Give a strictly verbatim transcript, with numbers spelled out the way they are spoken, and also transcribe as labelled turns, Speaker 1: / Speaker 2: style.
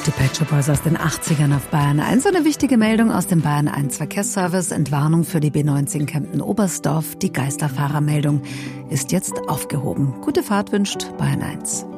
Speaker 1: Die Pet Shop Boys aus den achtzigern auf Bayern eins. Eine wichtige Meldung aus dem Bayern eins Verkehrsservice. Entwarnung für die B neunzehn Kempten-Oberstdorf. Die Geisterfahrermeldung ist jetzt aufgehoben. Gute Fahrt wünscht Bayern eins.